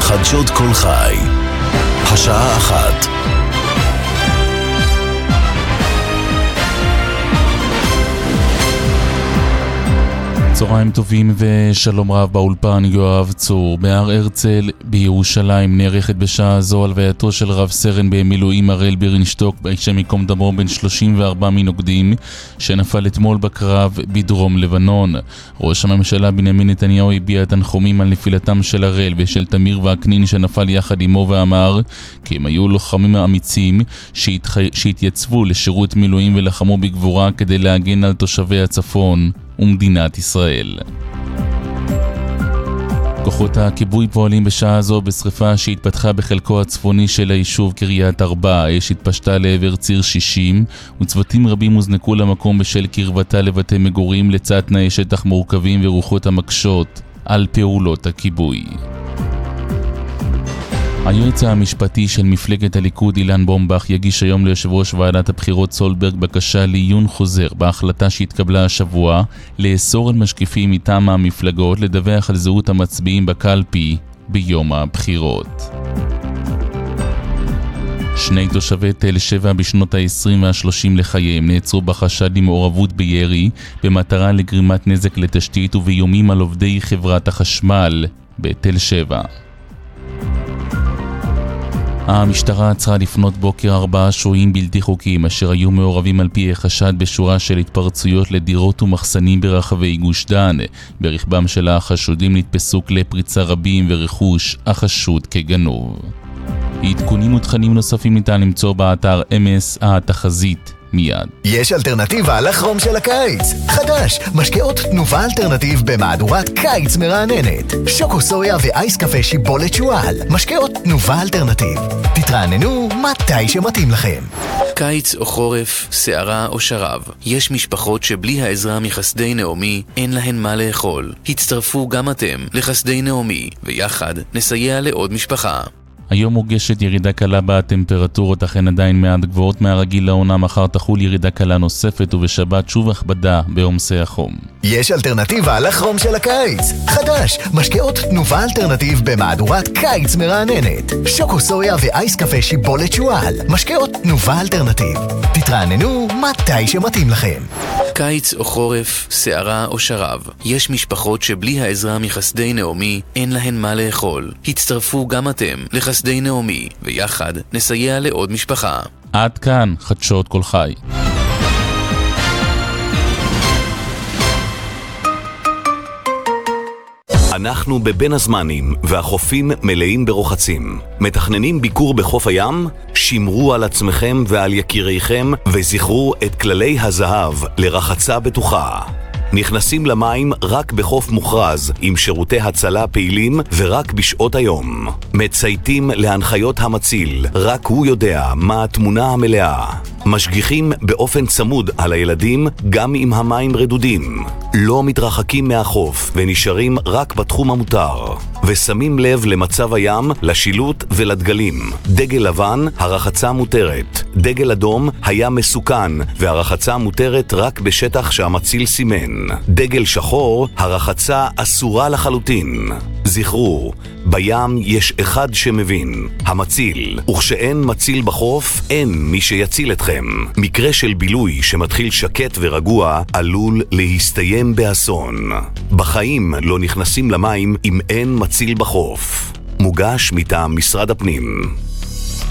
חדשות כל חי, השעה 1. צהריים טובים ושלום רב, באולפן יואב צור. בהר הרצל בירושלים נערכת בשעה זו הלווייתו של רב סרן במילואים הראל בירנשטוק, השם ייקום דמו, בן 34 מנוקדים, שנפל אתמול בקרב בדרום לבנון. ראש הממשלה בנימין נתניהו הביע תנחומים על נפילתם של הראל ושל תמיר וקנין שנפל יחד עמו, ואמר כי הם היו לוחמים אמיצים שהתייצבו לשירות מילואים ולחמו בגבורה כדי להגן על תושבי הצפון ומדינת ישראל. כוחות הכיבוי פועלים בשעה זו בשריפה שהתפתחה בחלקו הצפוני של היישוב קריית ארבע. האש התפשטה לעבר ציר 60 וצוותים רבים הוזנקו למקום בשל קרבתה לבתי מגורים, לצד תנאי שטח מורכבים ורוחות המקשות על פעולות הכיבוי. היועץ המשפטי של מפלגת הליכוד אילן בומבך יגיש היום ליושב ראש ועדת הבחירות סולברג בקשה לעיון חוזר בהחלטה שהתקבלה השבוע לאסור על משקיפים מטעם המפלגות לדווח על זהות המצביעים בקלפי ביום הבחירות. 2 תושבי תל שבע בשנות ה-20 וה-30 לחייהם נעצרו בחשד למעורבות בירי במטרה לגרימת נזק לתשתית ובאיומים על עובדי חברת החשמל בתל שבע. המשטרה עצרה לפנות בוקר 4 שוהים בלתי חוקיים אשר היו מעורבים על פי החשד בשורה של התפרצויות לדירות ומחסנים ברחבי גוש דן. ברכבם של החשודים נתפסו כלי פריצה רבים ורכוש החשוד כגנוב. עדכונים ותכנים נוספים ניתן למצוא באתר MS התחזית. מיד. יש אלטרנטיבה לחום של הקיץ. חדש, משקאות תנובה אלטרנטיב במהדורת קיץ מרעננת. שוקו סויה ואייס קפה שיבולת שואל. משקאות תנובה אלטרנטיב. תתרעננו מתי שמתאים לכם. קיץ או חורף, שערה או שרב. יש משפחות שבלי העזרה מחסדי נעמי אין להן מה לאכול. הצטרפו גם אתם לחסדי נעמי, ויחד נסייע לעוד משפחה. היום מורגשת ירידה קלה בטמפרטורות, אכן עדיין מעט גבוהות מהרגיל לעונה. מחר תחול ירידה קלה נוספת ובשבת שוב הכבדה בעומסי החום. יש אלטרנטיבה לחום של הקיץ. חדש, משקאות תנובה אלטרנטיב במהדורת קיץ מרעננת. שוקו סויה ואייס קפה שיבולת שואל. משקאות תנובה אלטרנטיב. תתרעננו מתי שמתאים לכם. קיץ או חורף, שערה או שרב. יש משפחות שבלי העזרה מחסדי נעמי אין להן מה לאכול. הצטרפו גם אתם לחסדי נעמי, ויחד נסייע לעוד משפחה. עד כאן חדשות כל חי. אנחנו בבין הזמנים והחופים מלאים ברוחצים. מתכננים ביקור בחוף הים? שמרו על עצמכם ועל יקיריכם וזכרו את כללי הזהב לרחצה בטוחה. נכנסים למים רק בחוף מוכרז עם שירותי הצלה פעילים ורק בשעות היום. מצייתים להנחיות המציל, רק הוא יודע מה התמונה המלאה. משגיחים באופן צמוד על הילדים גם אם המים רדודים. לא מתרחקים מהחוף ונשארים רק בתחום המותר. ושמים לב למצב הים, לשילוט ולדגלים. דגל לבן, הרחצה מותרת. דגל אדום, הים מסוכן, והרחצה מותרת רק בשטח שהמציל סימן. דגל שחור, הרחצה אסורה לחלוטין. זכרו, בים יש אחד שמבין, המציל, וכשאין מציל בחוף, אין מי שיציל אתכם. מקרה של בילוי שמתחיל שקט ורגוע עלול להסתיים באסון. בחיים לא נכנסים למים אם אין מציל בחוף. מוגש מטעם משרד הפנים.